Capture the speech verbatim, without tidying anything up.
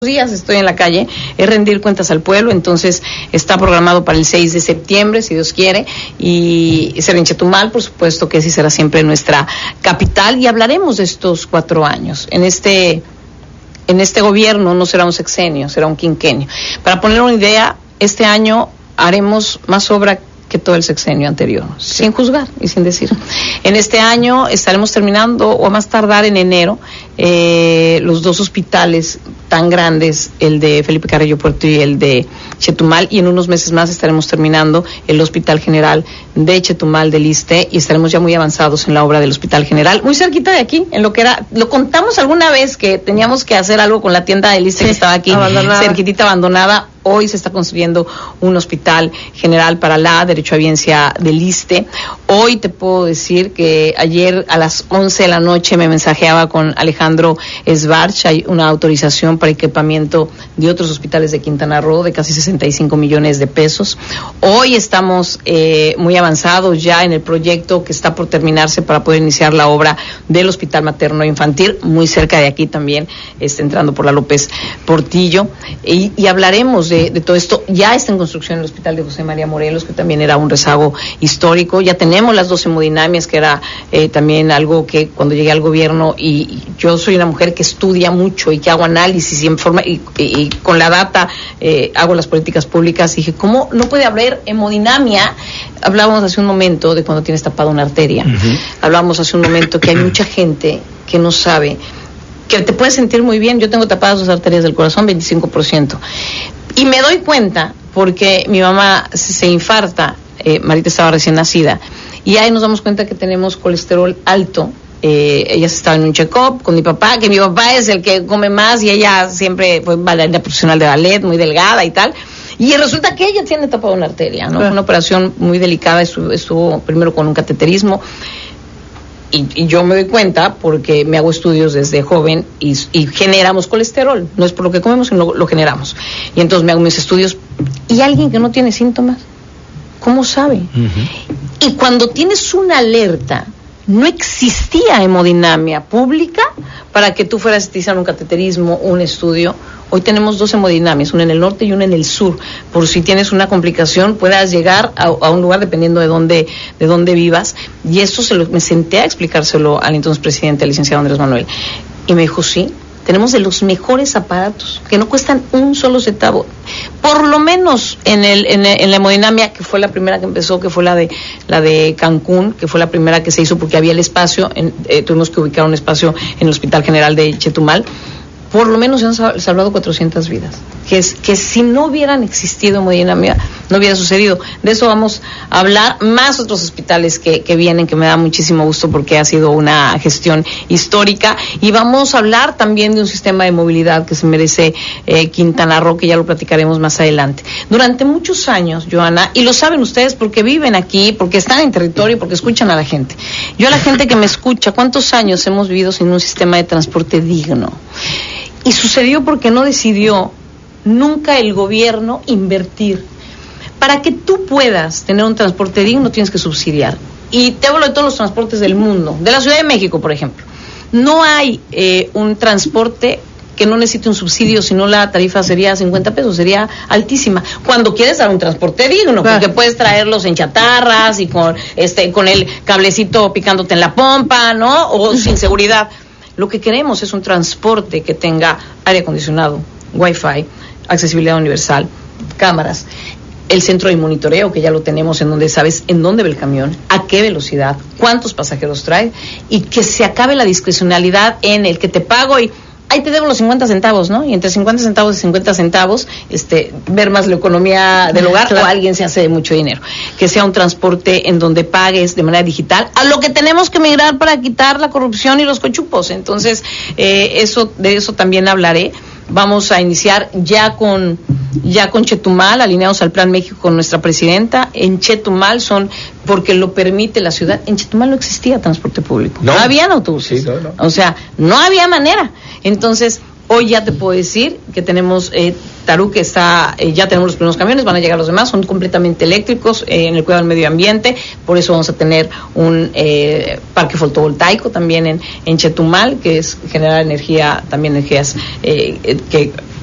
días estoy en la calle, es rendir cuentas al pueblo. Entonces está programado para el seis de septiembre, si Dios quiere, y será en Chetumal, por supuesto que sí será siempre nuestra capital, y hablaremos de estos cuatro años. En este, en este gobierno no será un sexenio, será un quinquenio. Para poner una idea, este año haremos más obra que todo el sexenio anterior, sí. sin juzgar y sin decir. En este año estaremos terminando, o a más tardar en enero, eh, los dos hospitales tan grandes, el de Felipe Carrillo Puerto y el de Chetumal, y en unos meses más estaremos terminando el Hospital General de Chetumal del ISSSTE, y estaremos ya muy avanzados en la obra del Hospital General, muy cerquita de aquí, en lo que era, lo contamos alguna vez que teníamos que hacer algo con la tienda del ISSSTE, sí, que estaba aquí, abandonada. cerquitita abandonada. Hoy se está construyendo un hospital general para la derechohabiencia del ISSSTE. Hoy te puedo decir que ayer a las once de la noche me mensajeaba con Alejandro Esbarch, hay una autorización para equipamiento de otros hospitales de Quintana Roo de casi sesenta y cinco millones de pesos. Hoy estamos eh, muy avanzados ya en el proyecto que está por terminarse para poder iniciar la obra del Hospital Materno Infantil, muy cerca de aquí también, está entrando por la López Portillo, y, y hablaremos de De, de todo esto. Ya está en construcción el hospital de José María Morelos, que también era un rezago histórico. Ya tenemos las dos hemodinamias, que era eh, también algo que cuando llegué al gobierno, y, y yo soy una mujer que estudia mucho y que hago análisis y, en forma, y, y, y con la data eh, hago las políticas públicas, dije, ¿cómo no puede haber hemodinamia? Hablábamos hace un momento de cuando tienes tapada una arteria. Uh-huh. Hablábamos hace un momento que hay mucha gente que no sabe, que te puedes sentir muy bien. Yo tengo tapadas las arterias del corazón, veinticinco por ciento. Y me doy cuenta porque mi mamá se infarta, eh, Marita estaba recién nacida, y ahí nos damos cuenta que tenemos colesterol alto. Eh, ella estaba en un check-up con mi papá, que mi papá es el que come más, y ella siempre fue bailarina profesional de ballet, muy delgada y tal. Y resulta que ella tiene tapada una arteria, ¿no? Fue una operación muy delicada, estuvo, estuvo primero con un cateterismo. Y, y yo me doy cuenta porque me hago estudios desde joven y, y generamos colesterol, no es por lo que comemos, sino lo, lo generamos. Y entonces me hago mis estudios, y alguien que no tiene síntomas, ¿cómo sabe? Uh-huh. Y cuando tienes una alerta, no existía hemodinamia pública para que tú fueras a utilizar un cateterismo, un estudio. Hoy tenemos dos hemodinamias, una en el norte y una en el sur, por si tienes una complicación puedas llegar a, a un lugar dependiendo de dónde de dónde vivas. Y esto se lo, me senté a explicárselo al entonces presidente, el licenciado Andrés Manuel, y me dijo, sí, tenemos de los mejores aparatos que no cuestan un solo centavo, por lo menos en el en, el, en la hemodinamia, que fue la primera que empezó, que fue la de la de Cancún, que fue la primera que se hizo porque había el espacio, en, eh, tuvimos que ubicar un espacio en el Hospital General de Chetumal. Por lo menos se han salvado cuatrocientas vidas, que es que si no hubieran existido hemodinamia, no hubiera sucedido. De eso vamos a hablar, más otros hospitales que, que vienen, que me da muchísimo gusto porque ha sido una gestión histórica. Y vamos a hablar también de un sistema de movilidad que se merece eh, Quintana Roo, que ya lo platicaremos más adelante. Durante muchos años, Joana, y lo saben ustedes porque viven aquí, porque están en territorio, porque escuchan a la gente. Yo a la gente que me escucha, ¿cuántos años hemos vivido sin un sistema de transporte digno? Y sucedió porque no decidió nunca el gobierno invertir. Para que tú puedas tener un transporte digno, tienes que subsidiar. Y te hablo de todos los transportes del mundo, de la Ciudad de México, por ejemplo. No hay eh, un transporte que no necesite un subsidio, si no la tarifa sería cincuenta pesos, sería altísima. Cuando quieres dar un transporte digno, claro, porque puedes traerlos en chatarras y con este con el cablecito picándote en la pompa, ¿no? O sin seguridad. Lo que queremos es un transporte que tenga aire acondicionado, wifi, accesibilidad universal, cámaras, el centro de monitoreo, que ya lo tenemos, en donde sabes en dónde va el camión, a qué velocidad, cuántos pasajeros trae, y que se acabe la discrecionalidad en el que te pago y ahí te debo los cincuenta centavos, ¿no? Y entre cincuenta centavos y cincuenta centavos, este, ver más la economía del hogar, claro, o alguien se hace de mucho dinero. Que sea un transporte en donde pagues de manera digital, a lo que tenemos que migrar para quitar la corrupción y los cochupos. Entonces, eh, eso, de eso también hablaré. Vamos a iniciar ya con ya con Chetumal, alineados al Plan México con nuestra presidenta. En Chetumal son, porque lo permite la ciudad, en Chetumal no existía transporte público, no, no habían autobuses, sí, no, no. O sea, no había manera. Entonces, hoy ya te puedo decir que tenemos eh, Tarú, que está, eh, ya tenemos los primeros camiones, van a llegar los demás, son completamente eléctricos, eh, en el cuidado del medio ambiente, por eso vamos a tener un eh, parque fotovoltaico también en, en Chetumal, que es generar energía, también energías eh, eh, que